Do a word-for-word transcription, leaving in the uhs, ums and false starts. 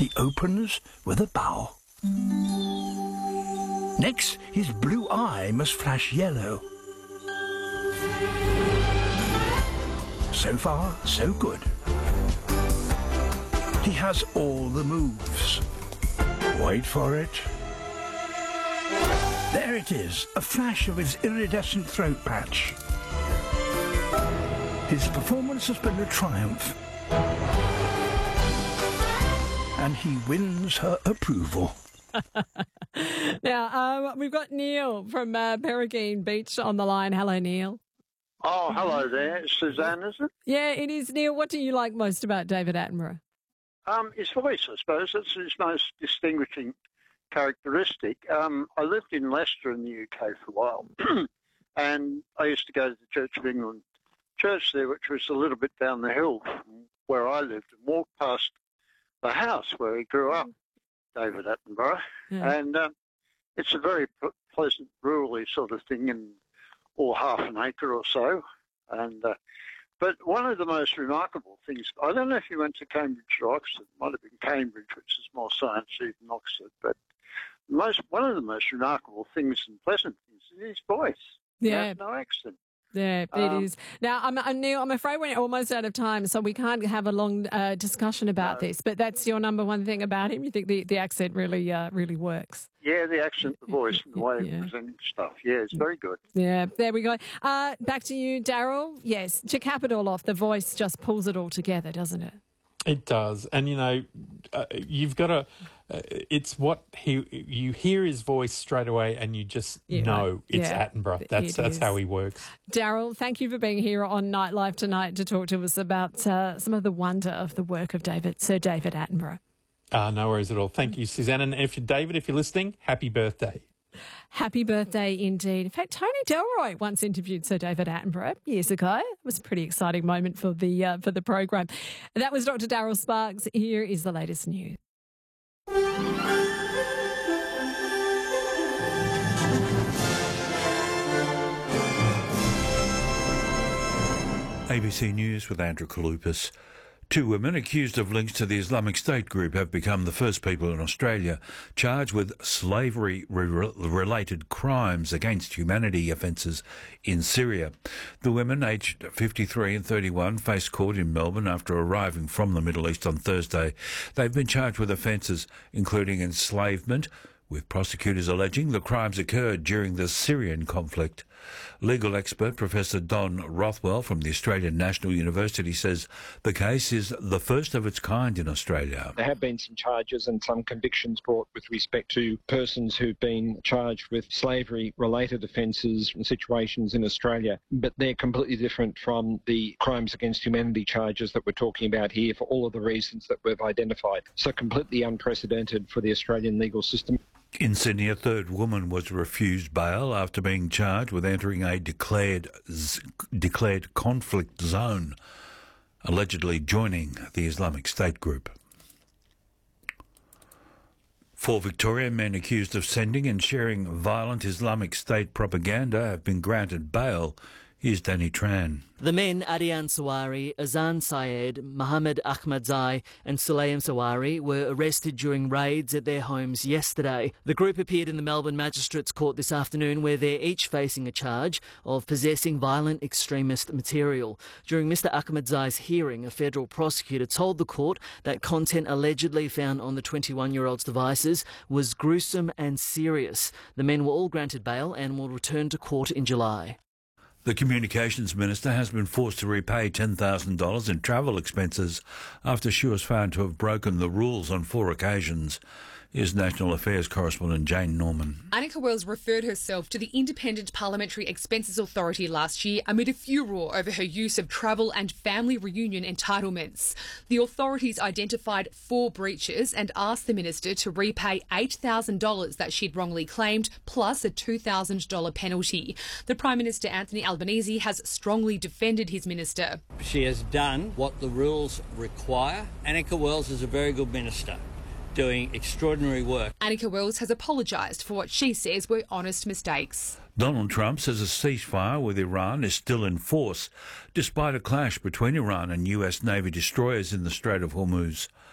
He opens with a bow. Next, his blue eye must flash yellow. So far, so good. He has all the moves. Wait for it. There it is, a flash of his iridescent throat patch. His performance has been a triumph. And he wins her approval. Now, um, we've got Neil from uh, Peregrine Beach on the line. Hello, Neil. Oh, hello there. It's Suzanne, is it? Yeah, it is. Neil, what do you like most about David Attenborough? Um, his voice, I suppose. That's his most distinguishing characteristic. Um, I lived in Leicester in the U K for a while, and I used to go to the Church of England church there, which was a little bit down the hill from where I lived, and walked past the house where he grew up, David Attenborough. Yeah. And um, it's a very p- pleasant, rural-y sort of thing, in or half an acre or so. And uh, but one of the most remarkable things, I don't know if he went to Cambridge or Oxford, it might have been Cambridge, which is more sciencey than Oxford, but most one of the most remarkable things and pleasant things is his voice. He Yeah. has no accent. Yeah, it Um, is. Now, I'm, I'm, Neil, I'm afraid we're almost out of time, so we can't have a long uh, discussion about No. this. But that's your number one thing about him. You think the, the accent really uh, really works. Yeah, the accent, the voice, and the way Yeah. of presenting stuff. Yeah, it's very good. Yeah, there we go. Uh, back to you, Daryl. Yes, to cap it all off, the voice just pulls it all together, doesn't it? It does. And, you know, uh, you've got to, uh, it's what he, you hear his voice straight away and you just Yeah. know it's Yeah. Attenborough. That's, It that's is. how he works. Daryl, thank you for being here on Nightlife tonight to talk to us about uh, some of the wonder of the work of David, Sir David Attenborough. Uh, no worries at all. Thank you, Suzanne. And if you, David, if you're listening, happy birthday. Happy birthday indeed. In fact, Tony Delroy once interviewed Sir David Attenborough years ago. It was a pretty exciting moment for the uh, for the program. That was Doctor Daryl Sparks. Here is the latest news. A B C News with Andrew Kalupas. Two women accused of links to the Islamic State group have become the first people in Australia charged with slavery-related crimes against humanity offences in Syria. The women, aged fifty-three and thirty-one, faced court in Melbourne after arriving from the Middle East on Thursday. They've been charged with offences including enslavement, with prosecutors alleging the crimes occurred during the Syrian conflict. Legal expert Professor Don Rothwell from the Australian National University says the case is the first of its kind in Australia. There have been some charges and some convictions brought with respect to persons who've been charged with slavery-related offences and situations in Australia, but they're completely different from the crimes against humanity charges that we're talking about here for all of the reasons that we've identified. So completely unprecedented for the Australian legal system. In Sydney, a third woman was refused bail after being charged with entering a declared declared conflict zone, allegedly joining the Islamic State group. Four Victorian men accused of sending and sharing violent Islamic State propaganda have been granted bail. Here's Danny Tran. The men, Adian Sawari, Azan Syed, Mohammed Ahmadzai and Sulaim Sawari, were arrested during raids at their homes yesterday. The group appeared in the Melbourne Magistrates Court this afternoon, where they're each facing a charge of possessing violent extremist material. During Mr Ahmadzai's hearing, a federal prosecutor told the court that content allegedly found on the twenty-one-year-old's devices was gruesome and serious. The men were all granted bail and will return to court in July. The Communications Minister has been forced to repay ten thousand dollars in travel expenses after she was found to have broken the rules on four occasions. Here's National Affairs correspondent Jane Norman. Anika Wells referred herself to the Independent Parliamentary Expenses Authority last year amid a furore over her use of travel and family reunion entitlements. The authorities identified four breaches and asked the minister to repay eight thousand dollars that she'd wrongly claimed, plus a two thousand dollars penalty. The Prime Minister Anthony Albanese has strongly defended his minister. She has done what the rules require. Anika Wells is a very good minister, doing extraordinary work. Anika Wells has apologised for what she says were honest mistakes. Donald Trump says a ceasefire with Iran is still in force, despite a clash between Iran and U S Navy destroyers in the Strait of Hormuz.